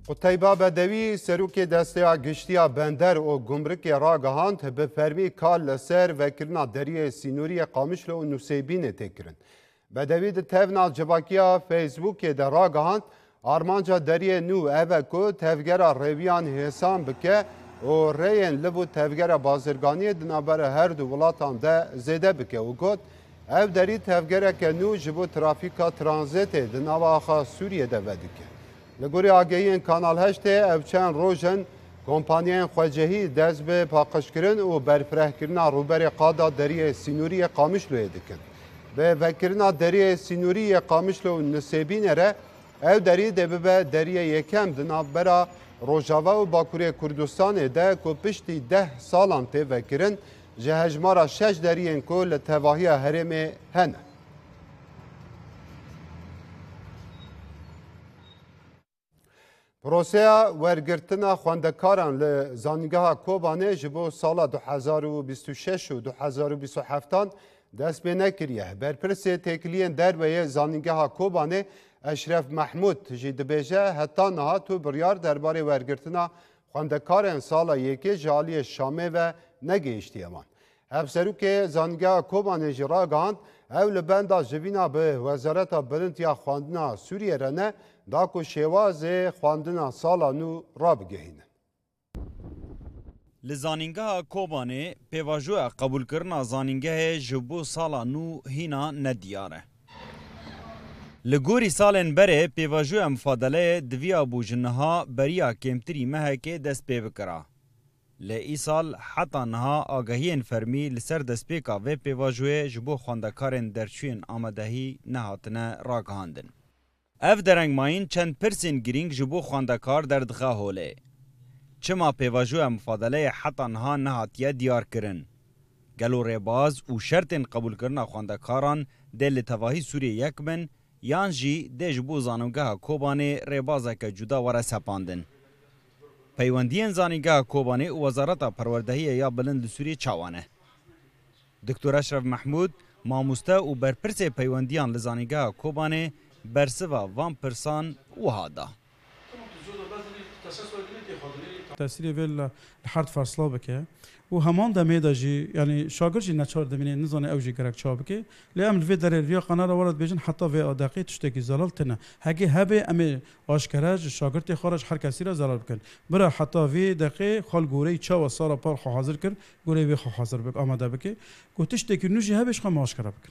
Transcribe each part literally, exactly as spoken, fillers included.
قطيبة بدوي سروك دستيا گشتيا بندر او گمرك راگهاند به فرمي کال لسر وكرنا دريه سينوري قامشلو نسيبين تكرن. بدوي ده تفنا جباكيا فيسبوك ده راگهاند آرمانجا دريه نو اوه کو تفگرا رویان حسان بکه و رین لبو تفگرا بازرگانی دنابر هر دو ولاتان ده زیده بکه و گوت او دری تفگرا که نو جبو ترافیکا ترانزیت دنابا آخا سوریه ده ودکه. لگوری آگهی کانال هشته او چند روژن کمپانیان خواجهی دست به پاقش کرن و برفره کرنا روبر قادا دری سینوری قامشلو دکن. به وکرنا دری سینوری قامشلو نسیبین ره او دری دبه دری یکم دنابرا روژاوا و باکوری کردستان ده که پشتی ده سالان ته وکرن جهجمارا شش درین که لتواهی هرم هنه. پروسه ورگرتنا خواندکاران لزانگاه کوبانه جبو سال دو هزار و بیست و شش و دو هزار و بیست و هفت دست به نکریه. برپرس تکلیین درباره زانگاه کوبانه اشرف محمود جید بیجه حتی نهاتو بریار درباره ورگرتنا خواندکاران سال یکی جالی شامه و نگیشتی امان. افسرو که زانگاه کوبانه جرا گاند او لبندا جوینا به وزارت بلندیا خواندنا سوریه رنه داکو شواز خواندنا سالا نو را بگهینه. لزانینگاه کوبانه پیواجو قبول کرنا زانینگاه جبو سالا نو هینا ندیاره. لگوری سالن بره پیواجو مفادله دویا بوجنها بریا کمتری مهکه دست پی بکرا. لی سال حتی نها آگاهین فرمی لسر دست پیکا و پیواجوه جبو خواندکارن درچوین آمدهی نهاتنه راگهاندن. اف درنگ ماین چند پرسین گرینگ جبو خواندکار در دخه هوله. چما پیواجوه مفادله حتی نها نهاتیه دیار کرن. گلو ریباز و شرطن قبول کرنا خواندکاران دل تواهی سوریه یک من یان جی ده جبو زانوگاه کوبانه ریبازه که جدا وره سپاندن. پیوندین زانگاه کوبانه و وزارت پروردهی یا بلند سوریه چاوانه. دکتر اشرف محمود ماموسته و برپرس پیوندیان لزانگاه کوبانه برسوا وان پرسان و هادا. تأثیر ویل لحرد فاصله بکه و همان دمه داجی یعنی شاگرد جی نچار دمینه نزانه اوجی گرک چا بکه لیام الوی در ریا قنار وارد بیجن حتی و آداقی تشتکی زلال تنه هگی هبه امی آشکرج شاگرد خارج هر کسی را زلال بکن برا حتی وی دقیق خال گوره چا و سارا پار خو حاضر کرد گوره وی خو حاضر بک آماده بکه گو تشتکی نوجی هبش خو آشکرا بکن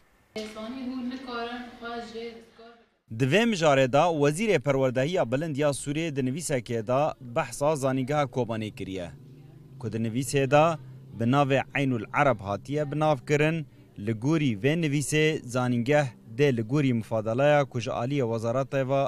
دویم جاره دا وزیر پروردهی بلندیا سوریه دنویسه که دا بحثا زانگاه کوبانه کریه. که دنویسه دا بناو عین العرب هاتیه بناو کرن لگوری و نویسه زانگاه ده لگوری مفادله کج آلی وزارت و